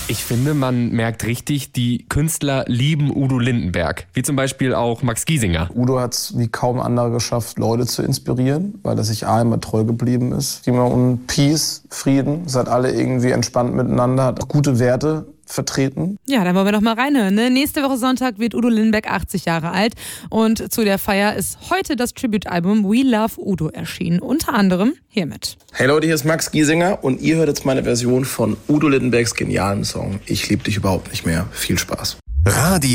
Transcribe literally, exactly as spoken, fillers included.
Ich finde, man merkt richtig, die Künstler lieben Udo Lindenberg. Wie zum Beispiel auch Max Giesinger. Udo hat es wie kaum andere geschafft, Leute zu inspirieren, weil er sich A immer treu geblieben ist. Immer um Peace, Frieden, seid alle irgendwie entspannt miteinander, hat gute Werte vertreten. Ja, dann wollen wir doch mal reinhören. Ne? Nächste Woche Sonntag wird Udo Lindenberg achtzig Jahre alt und zu der Feier ist heute das Tribute-Album We Love Udo erschienen. Unter anderem hiermit. Hey Leute, hier ist Max Giesinger und ihr hört jetzt meine Version von Udo Lindenbergs genialen Song Ich lieb dich überhaupt nicht mehr. Viel Spaß. Radio